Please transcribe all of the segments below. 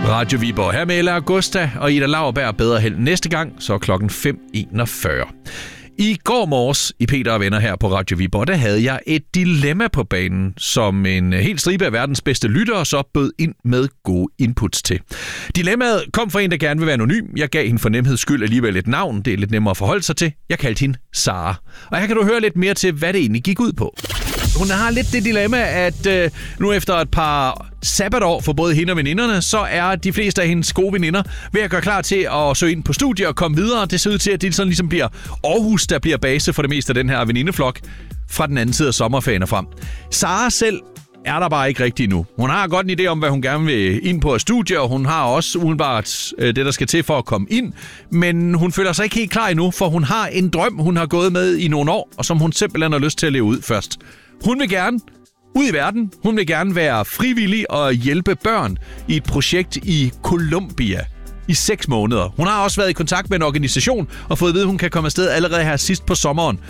Radio Viborg her med Ella Augusta og Ida Lauerberg. Bedre held næste gang, så klokken 5:41. I går morges i Peter og Venner her på Radio Viborg, der havde jeg et dilemma på banen, som en helt stribe af verdens bedste lyttere så bød ind med gode inputs til. Dilemmaet kom fra en, der gerne vil være anonym. Jeg gav hende for nemheds skyld alligevel et navn. Det er lidt nemmere at forholde sig til. Jeg kaldte hende Sara. Og her kan du høre lidt mere til, hvad det egentlig gik ud på. Hun har lidt det dilemma, at nu efter et par sabbatår for både hende og veninderne, så er de fleste af hendes gode veninder ved at gøre klar til at søge ind på studie og komme videre. Det ser ud til, at det sådan ligesom bliver Aarhus, der bliver base for det meste af den her venindeflok fra den anden side af sommerferien og frem. Sara selv er der bare ikke rigtigt endnu. Hun har godt en idé om, hvad hun gerne vil ind på studie, og hun har også udenbart det, der skal til for at komme ind. Men hun føler sig ikke helt klar endnu, for hun har en drøm, hun har gået med i nogle år, og som hun simpelthen har lyst til at leve ud først. Hun vil gerne ud i verden. Hun vil gerne være frivillig og hjælpe børn i et projekt i Colombia i 6 måneder. Hun har også været i kontakt med en organisation og fået at vide, at hun kan komme afsted allerede her sidst på sommeren.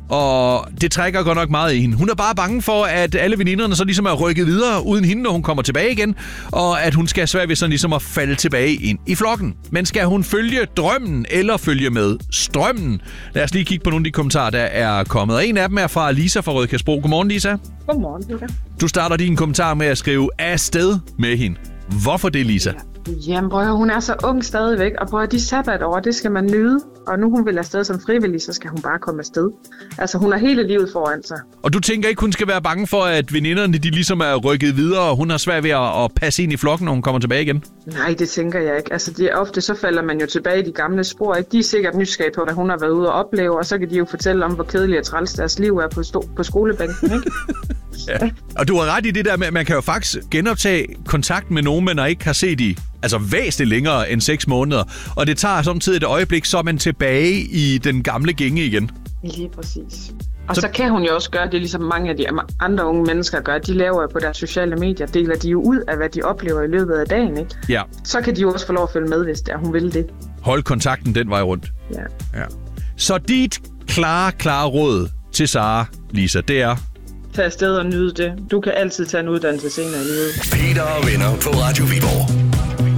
Og det trækker godt nok meget i hende. Hun er bare bange for, at alle veninderne så ligesom er rykket videre uden hende, når hun kommer tilbage igen. Og at hun skal have svært ved sådan ligesom at falde tilbage ind i flokken. Men skal hun følge drømmen eller følge med strømmen? Lad os lige kigge på nogle af de kommentarer, der er kommet. Og en af dem er fra Lisa fra Rødkærsbro. Godmorgen, Lisa. Godmorgen, Luca. Du starter din kommentar med at skrive afsted med hende. Hvorfor det, Lisa? Jamen, hun er så ung stadigvæk, og de sabbatår, det skal man nyde. Og nu hun vil afsted som frivillig, så skal hun bare komme afsted. Altså, hun har hele livet foran sig. Og du tænker ikke, hun skal være bange for, at veninderne, de ligesom er rykket videre, og hun har svært ved at passe ind i flokken, når hun kommer tilbage igen? Nej, det tænker jeg ikke. Altså, ofte så falder man jo tilbage i de gamle spor, ikke? De er sikkert nysgerrige på, hvad hun har været ude og opleve, og så kan de jo fortælle om, hvor kedeligt og træls deres liv er på skolebænken, ikke? Ja. Og du har ret i det der med, at man kan jo faktisk genoptage kontakt med nogen, man ikke har set i væsentligt længere end 6 måneder. Og det tager samtidig et øjeblik, så er man tilbage i den gamle gænge igen. Lige præcis. Og så kan hun jo også gøre det, ligesom mange af de andre unge mennesker gør. De laver på deres sociale medier, deler de jo ud af, hvad de oplever i løbet af dagen, ikke? Ja. Så kan de jo også få lov at følge med, hvis hun vil det. Hold kontakten den vej rundt. Ja. Så dit klare råd til Sara, Lisa, det er: tag afsted og nyde det. Du kan altid tage en uddannelse senere i livet. Peter og Venner på Radio Viborg.